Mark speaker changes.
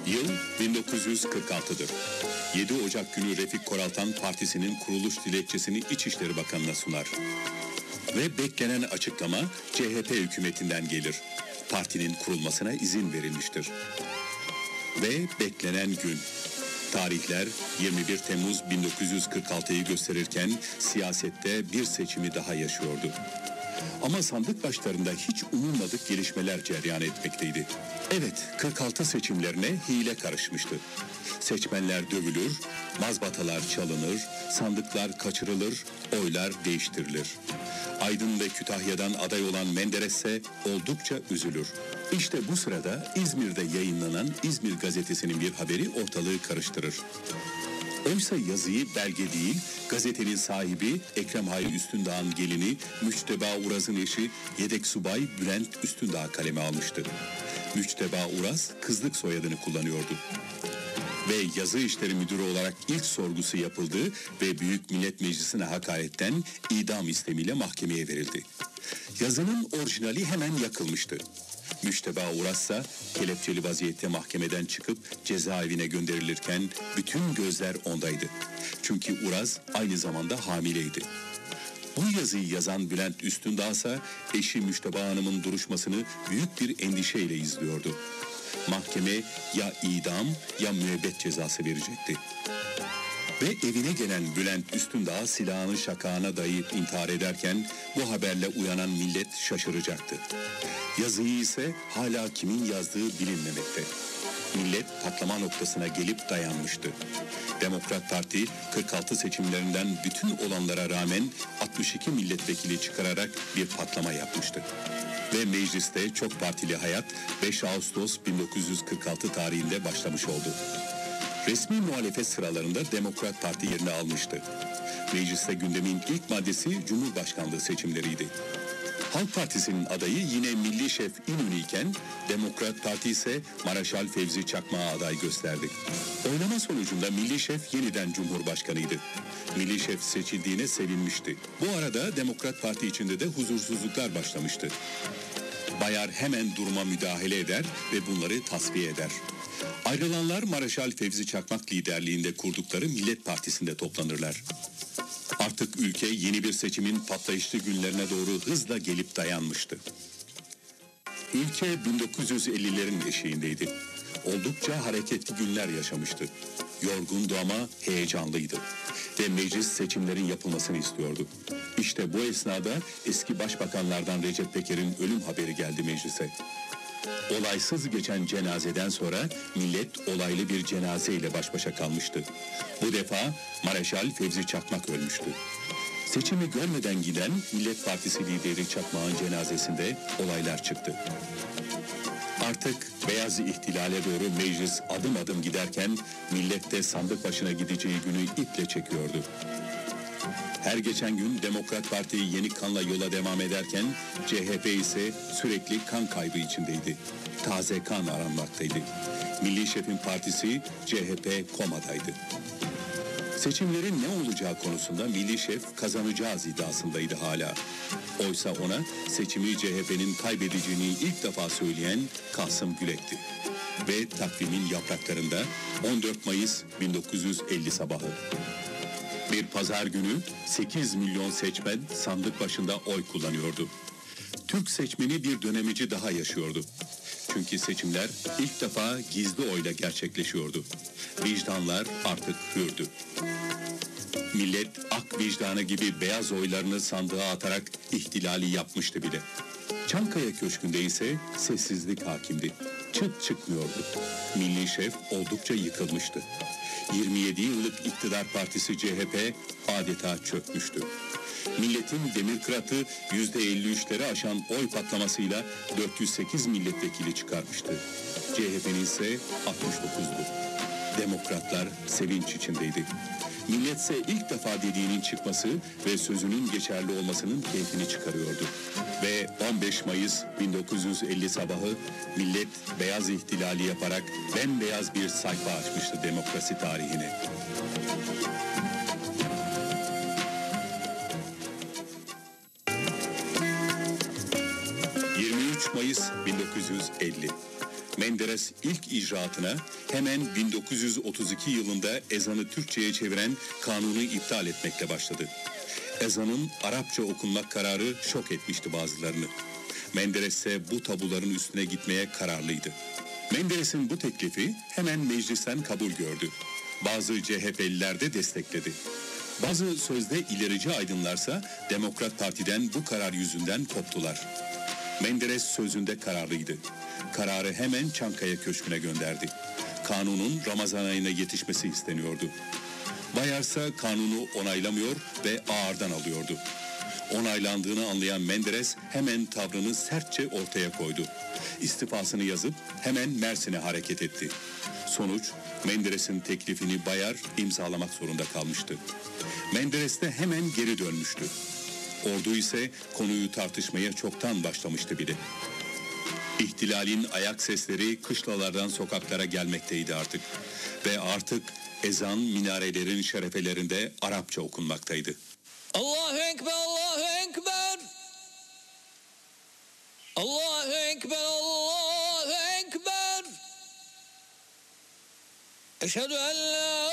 Speaker 1: Yıl 1946'dır. 7 Ocak günü Refik Koraltan partisinin kuruluş dilekçesini İçişleri Bakanı'na sunar. Ve beklenen açıklama CHP hükümetinden gelir. Partinin kurulmasına izin verilmiştir. Ve beklenen gün. Tarihler 21 Temmuz 1946'yı gösterirken siyasette bir seçimi daha yaşıyordu. Ama sandık başlarında hiç umulmadık gelişmeler cereyan etmekteydi. Evet, 46 seçimlerine hile karışmıştı. Seçmenler dövülür, mazbatalar çalınır, sandıklar kaçırılır, oylar değiştirilir. Aydın ve Kütahya'dan aday olan Menderes ise oldukça üzülür. İşte bu sırada İzmir'de yayınlanan İzmir gazetesinin bir haberi ortalığı karıştırır. Oysa yazıyı belge değil, gazetenin sahibi Ekrem Hayri Üstündağ'ın gelini Müçteba Uraz'ın eşi yedek subay Bülent Üstündağ kaleme almıştı. Müçteba Uraz kızlık soyadını kullanıyordu. Ve yazı işleri müdürü olarak ilk sorgusu yapıldı ve Büyük Millet Meclisi'ne hakaretten idam istemiyle mahkemeye verildi. Yazının orijinali hemen yakılmıştı. Müçteba Uraz ise kelepçeli vaziyette mahkemeden çıkıp cezaevine gönderilirken bütün gözler ondaydı. Çünkü Uraz aynı zamanda hamileydi. Bu yazıyı yazan Bülent Üstündağ ise eşi Müçteba Hanım'ın duruşmasını büyük bir endişeyle izliyordu. Mahkeme ya idam ya müebbet cezası verecekti. Ve evine gelen Bülent Üstündağ silahını şakağına dayayıp intihar ederken bu haberle uyanan millet şaşıracaktı. Yazıyı ise hala kimin yazdığı bilinmemekte. Millet patlama noktasına gelip dayanmıştı. Demokrat Parti 46 seçimlerinden bütün olanlara rağmen 62 milletvekili çıkararak bir patlama yapmıştı. Ve mecliste çok partili hayat 5 Ağustos 1946 tarihinde başlamış oldu. Resmi muhalefet sıralarında Demokrat Parti yerini almıştı. Mecliste gündemin ilk maddesi Cumhurbaşkanlığı seçimleriydi. Halk Partisi'nin adayı yine Milli Şef İnönü iken Demokrat Parti ise Maraşal Fevzi Çakmak'a aday gösterdi. Oylama sonucunda Milli Şef yeniden Cumhurbaşkanıydı. Milli Şef seçildiğine sevinmişti. Bu arada Demokrat Parti içinde de huzursuzluklar başlamıştı. Bayar hemen duruma müdahale eder ve bunları tasfiye eder. Ayrılanlar Maraşal Fevzi Çakmak liderliğinde kurdukları Millet Partisi'nde toplanırlar. Artık ülke yeni bir seçimin patlayışlı günlerine doğru hızla gelip dayanmıştı. Ülke 1950'lerin eşiğindeydi. Oldukça hareketli günler yaşamıştı. Yorgundu ama heyecanlıydı. Ve meclis seçimlerin yapılmasını istiyordu. İşte bu esnada eski başbakanlardan Recep Peker'in ölüm haberi geldi meclise. Olaysız geçen cenazeden sonra millet olaylı bir cenazeyle baş başa kalmıştı. Bu defa Maraşal Fevzi Çakmak ölmüştü. Seçimi görmeden giden Millet Partisi lideri Çakmak'ın cenazesinde olaylar çıktı. Artık Beyaz İhtilal'e doğru meclis adım adım giderken millet de sandık başına gideceği günü iple çekiyordu. Her geçen gün Demokrat Parti yeni kanla yola devam ederken CHP ise sürekli kan kaybı içindeydi. Taze kan aranmaktaydı. Milli Şef'in partisi CHP komadaydı. Seçimlerin ne olacağı konusunda Milli Şef kazanacağız iddiasındaydı hala. Oysa ona seçimi CHP'nin kaybedeceğini ilk defa söyleyen Kasım Gülek'ti. Ve takvimin yapraklarında 14 Mayıs 1950 sabahı. Bir pazar günü 8 milyon seçmen sandık başında oy kullanıyordu. Türk seçmeni bir dönemici daha yaşıyordu. Çünkü seçimler ilk defa gizli oyla gerçekleşiyordu. Vicdanlar artık hürdü. Millet ak vicdanı gibi beyaz oylarını sandığa atarak ihtilali yapmıştı bile. Çankaya Köşkü'nde ise sessizlik hakimdi. Çıt çıkmıyordu. Milli Şef oldukça yıkılmıştı. 27 yıllık iktidar partisi CHP adeta çökmüştü. Milletin demir kıratı %53'leri aşan oy patlamasıyla 408 milletvekili çıkarmıştı. CHP'nin ise 69'du. Demokratlar sevinç içindeydi. Milletse ilk defa dediğinin çıkması ve sözünün geçerli olmasının keyfini çıkarıyordu. Ve 15 Mayıs 1950 sabahı millet beyaz ihtilali yaparak bembeyaz bir sayfa açmıştı demokrasi tarihine. 23 Mayıs 1950 Menderes ilk icraatına hemen 1932 yılında ezanı Türkçe'ye çeviren kanunu iptal etmekle başladı. Ezanın Arapça okunmak kararı şok etmişti bazılarını. Menderes ise bu tabuların üstüne gitmeye kararlıydı. Menderes'in bu teklifi hemen meclisten kabul gördü. Bazı CHP'liler de destekledi. Bazı sözde ilerici aydınlarsa Demokrat Parti'den bu karar yüzünden koptular. Menderes sözünde kararlıydı. Kararı hemen Çankaya Köşkü'ne gönderdi. Kanunun Ramazan ayına yetişmesi isteniyordu. Bayarsa kanunu onaylamıyor ve ağırdan alıyordu. Onaylandığını anlayan Menderes hemen tavrını sertçe ortaya koydu. İstifasını yazıp hemen Mersin'e hareket etti. Sonuç, Menderes'in teklifini Bayar imzalamak zorunda kalmıştı. Menderes de hemen geri dönmüştü. Ordu ise konuyu tartışmaya çoktan başlamıştı bile. İhtilalin ayak sesleri kışlalardan sokaklara gelmekteydi artık. Ve artık ezan minarelerin şerefelerinde Arapça okunmaktaydı.
Speaker 2: Allahu Ekber, Allahu Ekber. Allahu Ekber, Allahu Ekber. Eşhedü en la